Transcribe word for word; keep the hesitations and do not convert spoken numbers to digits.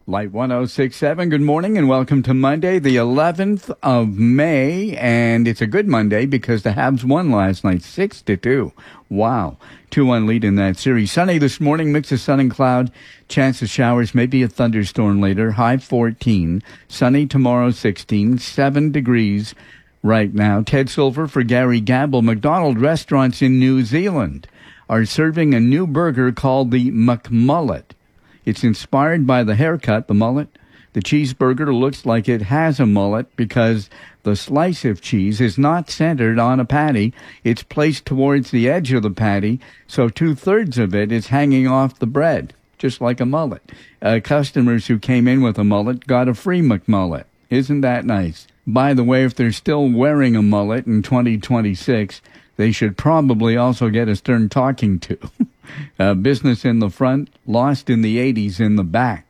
Light one oh six point seven, good morning and welcome to Monday, the eleventh of May. And it's a good Monday because the Habs won last night, six to two. Wow. two one lead in that series. Sunny this morning, mix of sun and cloud. Chance of showers, maybe a thunderstorm later. High fourteen. Sunny tomorrow, sixteen. seven degrees right now. Ted Silver for Gary Gamble. McDonald restaurants in New Zealand are serving a new burger called the McMullet. It's inspired by the haircut, the mullet. The cheeseburger looks like it has a mullet because the slice of cheese is not centered on a patty. It's placed towards the edge of the patty, so two-thirds of it is hanging off the bread, just like a mullet. Uh, customers who came in with a mullet got a free McMullet. Isn't that nice? By the way, if they're still wearing a mullet in twenty twenty-six, they should probably also get a stern talking to. uh, business in the front, lost in the eighties in the back.